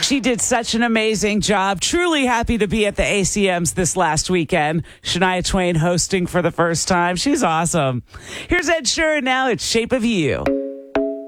She did such an amazing job. Truly happy to be at the ACMs this last weekend. Shania Twain hosting for the first time. She's awesome. Here's Ed Sheeran now. It's Shape of You.